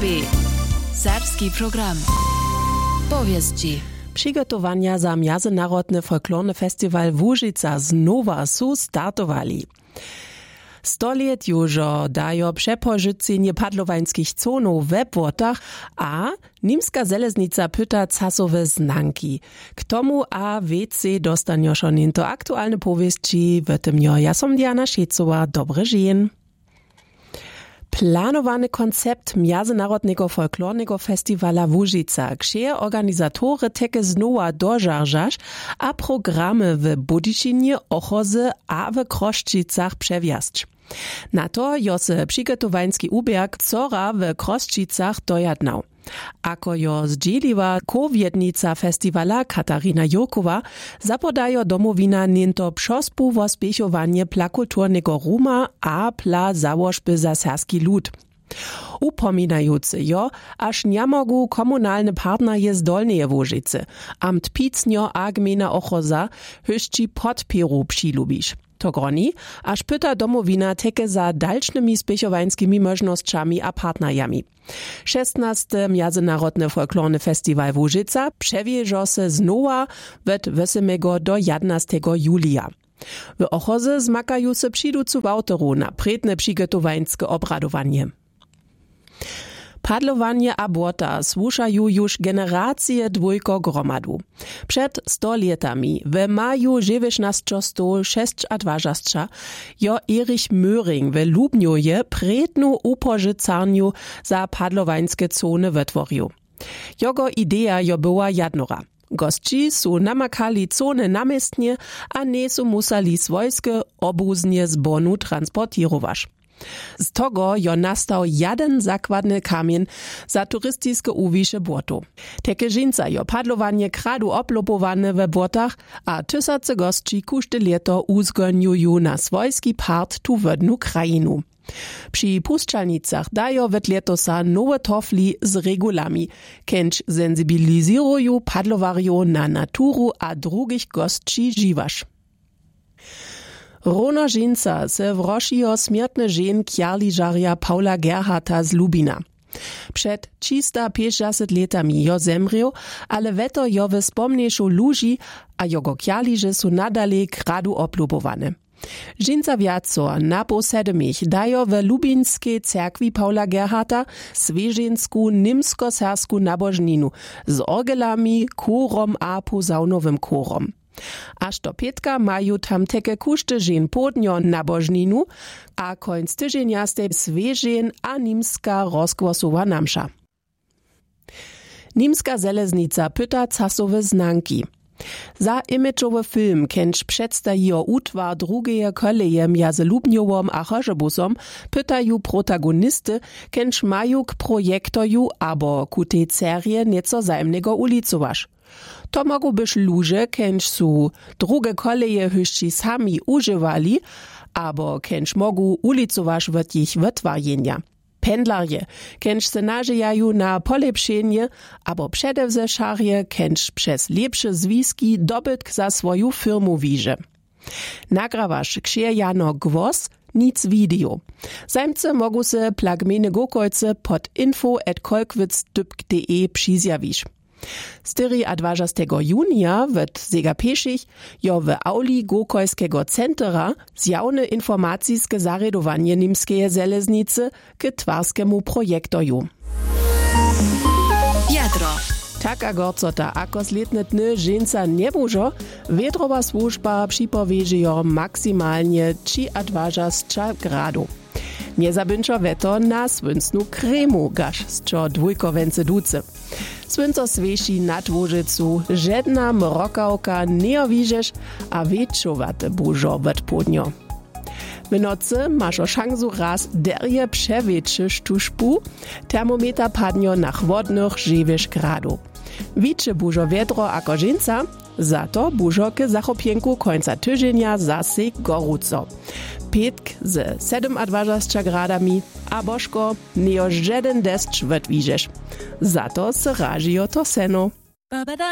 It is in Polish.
SRB. Serbski program. Powieści. Przygotowania za Międzynarodny Folklorny Festiwal w Łużycach znowa są startowali. 100 lat już dają przepożycenie padlowańskich conów we Włotach, a Niemska Żeleznica pyta casowe znanki. K tomu a wiece dostaniesz to aktualne powieści w tym dniu. Ja som Diana Szejcowa. Dobry dzień. Planowany koncept Międzynarodnego Folklornego Festiwala w Łużycach, gdzie organizatory teke znowa dożarżasz, a programy w Budyšinie, Ochozy a w Kroščicach przewiazć. Na to jo se przygotowański ubieg cora w Kroščicach dojadnał. Ako jo zdzieliła kowiednica festiwala Katarina Jurkowa, zapodajo domowina niento przospu wo spiechowanie pla kulturnego ruma a pla założby za serski lud. Upominający jo, aż nie mogą komunalne partnerje z Dolnej Łużycy, Amt Picnio a gmina Ochoza, höszci podpieru přilubisz. To groni, aż pyta domowina teke za dalsznymi spiechowańskimi możnościami a partnerjami. 16. Międzynarodny Folklorny Festiwal w Łużycach przewieżo se znowa od 8 do 11 julia. W Ochozy zmakają se przyducu w autoru na predne przygotowańskie obradowanie. Padlowanie a błota słuchają już generacje dwójko gromadu. Przed 100 latami, w maju 1926, jo Erich Möhring w Lubnjoje prednu upożycarniu za padlowańskie cony wytworzył. Jego idea jo była jednora. Gości su namakali cony namiestnie, a nie su musali swojskie obuznie z bonu transportirować. Z tego jo nastał jeden zakładny kamień za turystyczne uwisze błoto. Teke żinca jo padlowanie kradu oplopowane we błotach, a tysace gości kuszty leto uzgoniuju na swojski part tu wodnu krajinu. Przy puszczalnicach dają wet letosa nowe tofli z regulami, kęć sensibilizują padlowariu na naturu a drugich gości żywasz. Rono žinca se wroszijo śmiertny żen kjarliżarja Paula Gerharta z Lubina. Przed 350 latami jo zemrił, ale weto jo we spomniejszu luži, a jego kjarliże su nadale kradu oplubowane. Žinca viaco na posedemich dajo w lubinskiej cerkwi Paula Gerharta svežensku nimsko-sersku nabożninu z orgelami, chorom a posaunowym chorom. Aż do pietka mają tam teke kuszty żen podnio nabożninu, a końc tydzienia ste svežen a nimska rozgłosowa namsza. Niemska Żeleznica pyta casowe znanki. Za imidżowy film, kęć przedstawiło utwar drugiej koleje między Lubniową a Chorzebusom, pytają protagonisty, kęć mają k projektoju abo ku tej serii nieco zajemnego ulicowasz. To mogą być ludzie, kęć su drugie koleje hyszci sami używali, abo kęć mogą ulicowasz w ich wytwarjenia. Pendlarje, kęć se nażyjają na polepszenie, abo przedewzeszarje, kęć przez lepsze zwiski dobytk za swoją firmu wiże. Nagrawasz Ksiejano Gwos, nic video. Zajmce mogą se plagmeny Gokojce pod info@kolkwitz.de przyzjawisz. 24 junia w Zegapešich jo w auli Gokojskiego centra zjawne informacijskie zaredowanie Niemskiej Żeleznicy k twarskiemu projektoju. Jadro. Taka gorcota, ako sledne dny ženca nie bužo, vedrova służba připovežejo maksymalnie 23 gradu. Nie zabynčo veto na svincnu kremu, gaž sčo dvojkovence duce. Svinco sveši nad Łużycu, žedna mrokawka nie owiżesz, a wieczowate bužo odpodnio. W nocy masz o szansu raz derje przewietrzysz tużpu, termometer padnio na chłodnych 9 gradów. Wicze bužo wietro ako ženca, za to bužo k zachopienku końca tydzienia zase goruco. Pietk z 27 gradami, a bożko nie o żaden deszcz wytwiżesz. Za to se ražijo to seno.